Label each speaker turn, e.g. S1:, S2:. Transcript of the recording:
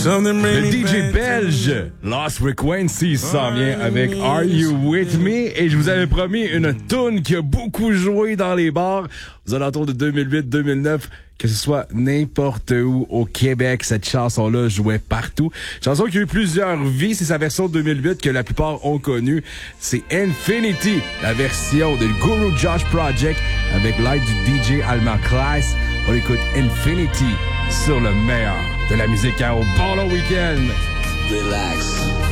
S1: Le DJ belge Lost Frequencies s'en vient avec Are You With Me? Et je vous avais promis une toune qui a beaucoup joué dans les bars aux alentours de 2008-2009. Que ce soit n'importe où au Québec, cette chanson-là jouait partout. Chanson qui a eu plusieurs vies, c'est sa version 2008 que la plupart ont connue. C'est Infinity, la version de Guru Josh Project avec l'aide du DJ Alma Class. On écoute Infinity sur le meilleur de la musique au Bolo Weekend.
S2: Relax.